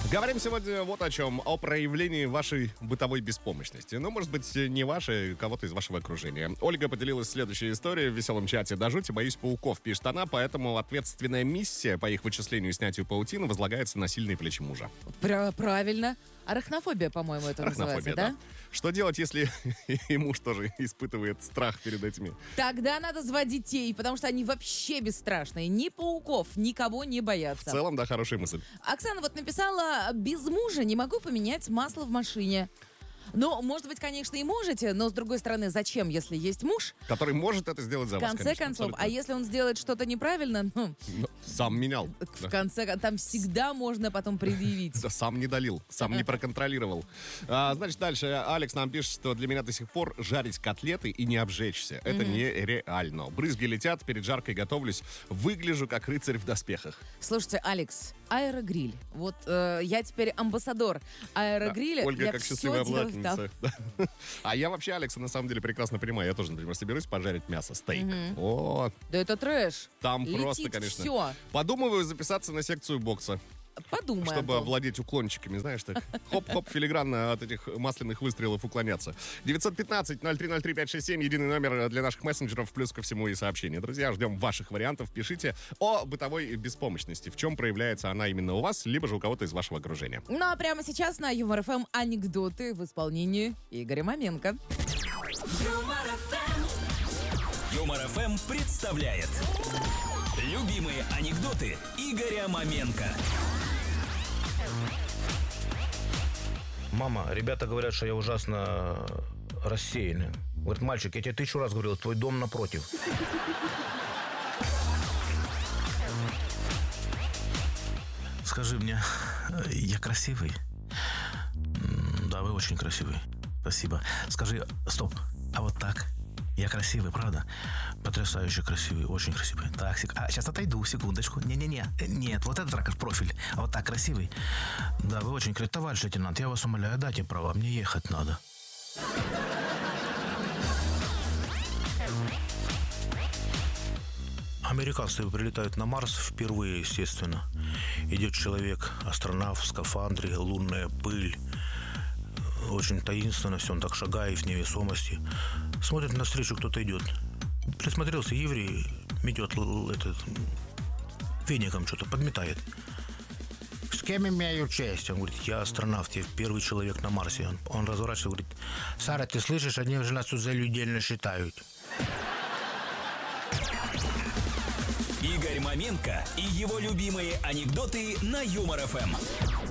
Говорим сегодня вот о чем. О проявлении вашей бытовой беспомощности. Ну, может быть, не вашей, кого-то из вашего окружения. Ольга поделилась следующей историей в веселом чате. «До жути боюсь пауков», пишет она, поэтому ответственная миссия по их вычислению и снятию паутины возлагается на сильные плечи мужа. Правильно. Арахнофобия, по-моему, это называется, да? Что делать, если и муж тоже испытывает страх перед этими? Тогда надо звать детей, потому что они вообще бесстрашные. Ни пауков, никого не боятся. В целом, да, хорошая мысль. Оксана вот написала: без мужа не могу поменять масло в машине. Ну, может быть, конечно, и можете, но, с другой стороны, зачем, если есть муж? Который может это сделать за вас, В конце концов, абсолютно. а если он сделает что-то неправильно, Сам менял. в конце, там всегда можно потом предъявить. Да, сам не долил, сам не проконтролировал. Значит, дальше Алекс нам пишет, что для меня до сих пор жарить котлеты и не обжечься. Это нереально. Брызги летят, перед жаркой готовлюсь. Выгляжу как рыцарь в доспехах. Слушайте, Алекс, аэрогриль. Вот я теперь амбассадор аэрогриля. Ольга Я как всё счастливая делаю обладательница. там. А я вообще Алекса на самом деле прекрасно понимаю. Я тоже, например, соберусь пожарить мясо, стейк. О, Да это трэш. там Летит просто, конечно. всё. Подумываю записаться на секцию бокса. Подумай, Чтобы Антон. овладеть уклончиками, знаешь, так хоп-хоп, филигранно от этих масляных выстрелов уклоняться. 915-0303-567, единый номер для наших мессенджеров, плюс ко всему и сообщения. Друзья, ждем ваших вариантов. Пишите о бытовой беспомощности. В чем проявляется она именно у вас, либо же у кого-то из вашего окружения. Ну а прямо сейчас на Юмор ФМ анекдоты в исполнении Игоря Маменко. Юмор ФМ представляет любимые анекдоты Игоря Маменко. Мама, ребята говорят, что я ужасно рассеянный. Говорит, мальчик, я тебе 1000 раз говорил, твой дом напротив. Скажи мне, я красивый? Да, вы очень красивый. Спасибо. Скажи, стоп, а вот так? Я красивый, правда? Потрясающе красивый, очень красивый. Так, сейчас отойду, секундочку. Не-не-не. Нет, вот этот ракурс профиль. А вот так красивый. Да, вы очень красивый. Товарищ лейтенант, я вас умоляю, дайте права, мне ехать надо. Американцы прилетают на Марс впервые, естественно. Идет человек, астронавт в скафандре, лунная пыль. Очень таинственно все, он так шагает в невесомости. Смотрит навстречу, кто-то идет. Присмотрелся, еврей метет веником что-то, подметает. С кем имею честь? Он говорит, я астронавт, я первый человек на Марсе. Он разворачивается и говорит, Сара, ты слышишь, они же нас тут за людей не считают. Игорь Маменко и его любимые анекдоты на Юмор ФМ.